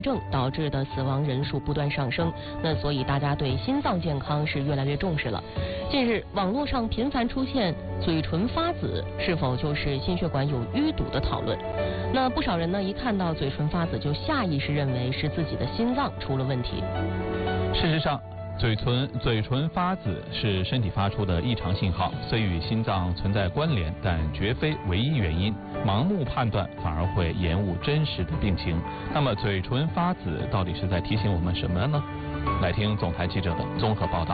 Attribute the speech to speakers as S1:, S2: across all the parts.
S1: 症导致的死亡人数不断上升，那所以大家对心脏健康是越来越重视了。近日，网络上频繁出现嘴唇发紫是否就是心血管有淤堵的讨论。那不少人呢，一看到嘴唇发紫就下意识认为是自己的心脏出了问题。
S2: 事实上，嘴唇发紫是身体发出的异常信号，虽与心脏存在关联，但绝非唯一原因。盲目判断反而会延误真实的病情。那么，嘴唇发紫到底是在提醒我们什么呢？来听总台记者的综合报道。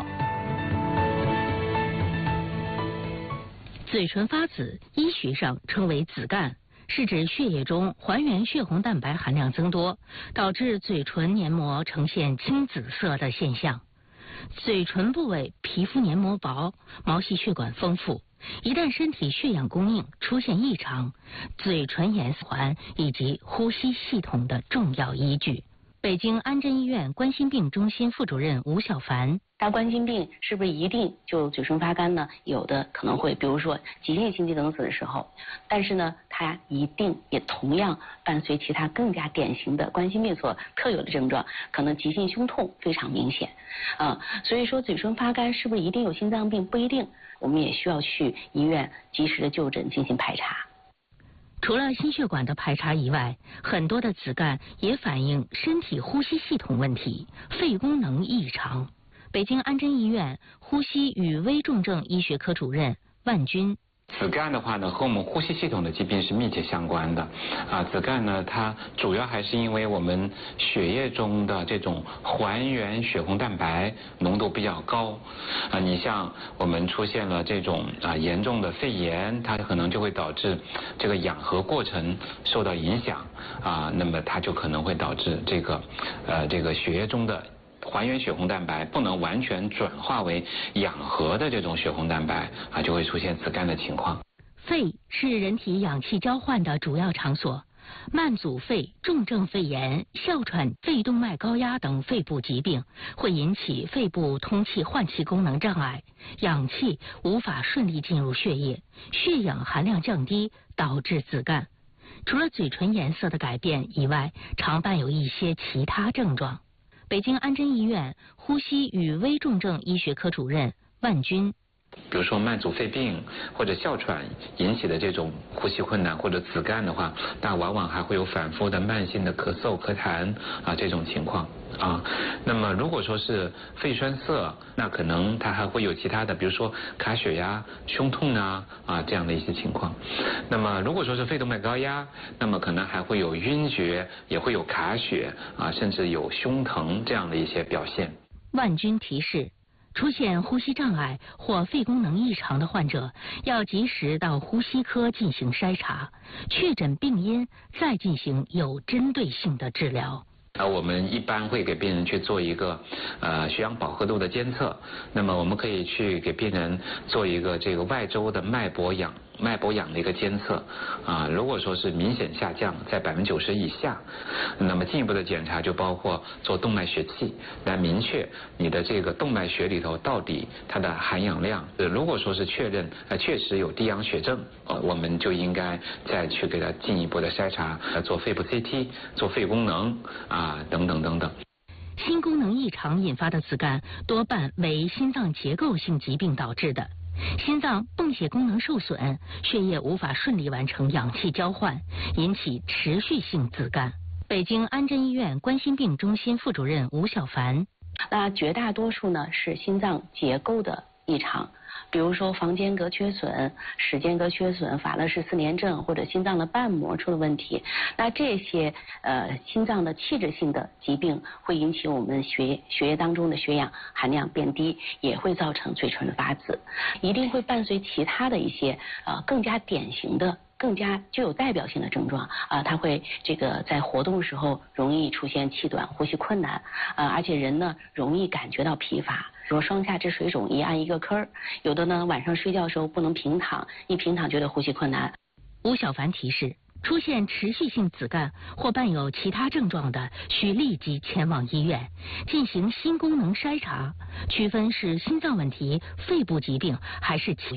S3: 嘴唇发紫，医学上称为紫疳，是指血液中还原血红蛋白含量增多，导致嘴唇黏膜呈现青紫色的现象。嘴唇部位皮肤黏膜薄，毛细血管丰富，一旦身体血氧供应出现异常，嘴唇炎环以及呼吸系统的重要依据。北京安贞医院冠心病中心副主任吴小凡：
S4: 大冠心病是不是一定就嘴唇发干呢？有的可能会，比如说急性心肌梗死的时候，但是呢，它一定也同样伴随其他更加典型的冠心病所特有的症状，可能急性胸痛非常明显所以说嘴唇发干是不是一定有心脏病？不一定，我们也需要去医院及时的就诊进行排查。
S3: 除了心血管的排查以外，很多的紫疳也反映身体呼吸系统问题、肺功能异常。北京安贞医院呼吸与危重症医学科主任万军：
S5: 紫疳的话呢，和我们呼吸系统的疾病是密切相关的紫疳呢，它主要还是因为我们血液中的这种还原血红蛋白浓度比较高你像我们出现了这种严重的肺炎，它可能就会导致这个氧合过程受到影响那么它就可能会导致这个血液中的还原血红蛋白不能完全转化为氧合的这种血红蛋白就会出现紫疳的情况。
S3: 肺是人体氧气交换的主要场所，慢阻肺、重症肺炎、哮喘、肺动脉高压等肺部疾病会引起肺部通气换气功能障碍，氧气无法顺利进入血液，血氧含量降低，导致紫疳。除了嘴唇颜色的改变以外，常伴有一些其他症状。北京安贞医院呼吸与危重症医学科主任万军：
S5: 比如说慢阻肺病或者哮喘引起的这种呼吸困难或者紫疳的话，那往往还会有反复的慢性的咳嗽、咳痰这种情况那么如果说是肺栓塞，那可能它还会有其他的，比如说卡血压、胸痛这样的一些情况。那么如果说是肺动脉高压，那么可能还会有晕厥，也会有卡血甚至有胸疼这样的一些表现。
S3: 万军提示：出现呼吸障碍或肺功能异常的患者，要及时到呼吸科进行筛查，确诊病因，再进行有针对性的治疗。
S5: 我们一般会给病人去做一个血氧饱和度的监测，那么我们可以去给病人做一个这个外周的脉搏氧的一个监测如果说是明显下降在90%以下，那么进一步的检查就包括做动脉血气来明确你的这个动脉血里头到底它的含氧量。如果说是确认确实有低氧血症我们就应该再去给它进一步的筛查，做肺部 CT、做肺功能等等等等。
S3: 心功能异常引发的紫疳多半为心脏结构性疾病导致的，心脏泵血功能受损，血液无法顺利完成氧气交换，引起持续性紫疳。北京安贞医院冠心病中心副主任吴小凡：
S4: 那绝大多数呢是心脏结构的异常，比如说房间隔缺损、室间隔缺损、法勒氏四联症或者心脏的瓣膜出了问题。那这些心脏的器质性的疾病会引起我们血液当中的血氧含量变低，也会造成嘴唇发紫，一定会伴随其他的一些更加典型的、更加具有代表性的症状它会在活动时候容易出现气短、呼吸困难而且人呢容易感觉到疲乏。说双下肢水肿一按一个坑，有的呢晚上睡觉的时候不能平躺，一平躺觉得呼吸困难。
S3: 吴小凡提示：出现持续性紫疳或伴有其他症状的，需立即前往医院进行心功能筛查，区分是心脏问题、肺部疾病还是其